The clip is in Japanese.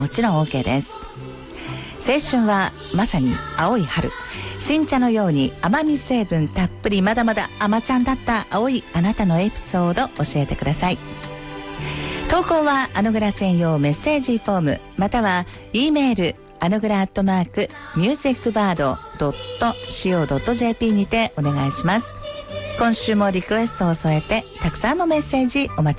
もちろん OK です。青春はまさに青い春、新茶のように甘み成分たっぷり、まだまだ甘ちゃんだった青いあなたのエピソード教えてください。投稿はアノグラ専用メッセージフォーム、または E メールアノグラ@musicbird.co.jp にてお願いします。今週もリクエストを添えてたくさんのメッセージお待ち